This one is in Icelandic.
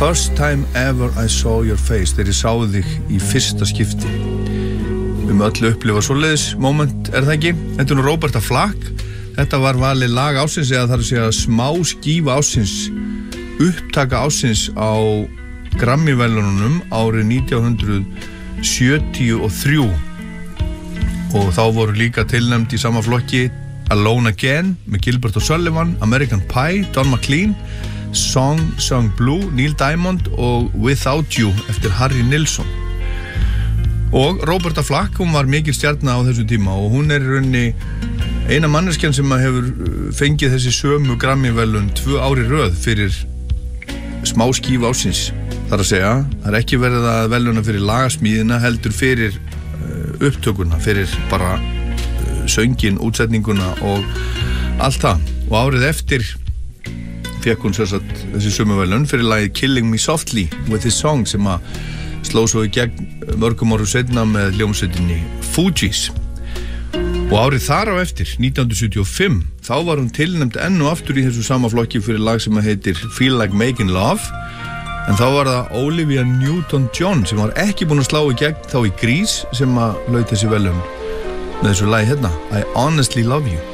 First time ever I saw your face, þegar ég sá þig í fyrsta skipti. Öll upplifa svoleiðis moment, það ekki? Þetta nú Roberta Flack. Þetta var valið lag ársins, eða þar að segja smá skífa ársins, upptaka ársins á Grammy-verðlaununum árið 1973. Og þá voru líka tilnefnd í sama flokki Alone Again með Gilbert O'Sullivan, American Pie, Don McLean, Song Blue, Neil Diamond og Without You eftir Harry Nilsson. Og Roberta Flack, hún var mikil stjarna á þessum tíma og hún í rauninni eina manneskjan sem hefur fengið þessi sömu Grammy-verðlaun 2 ár í röð fyrir smá skífu ársins. Það að segja, það ekki verið að verðlauna fyrir lagasmíðina, heldur fyrir upptökuna, fyrir bara söngin, útsetninguna og allt það. Og árið eftir fékk hún þessi sömu verðlaun fyrir lagið Killing Me Softly with His Song sem að sló svo í gegn mörgum árum seinna með hljómsveitinni Fugees. Og árið þar á eftir, 1975, þá var hún tilnefnd enn og aftur í þessu sama flokki fyrir lag sem heitir Feel Like Making Love, en þá var það Olivia Newton-John sem var ekki búin að slá í gegn þá í Grease sem að hlaut þessi verðlaun með þessu lagi hérna, I Honestly Love You.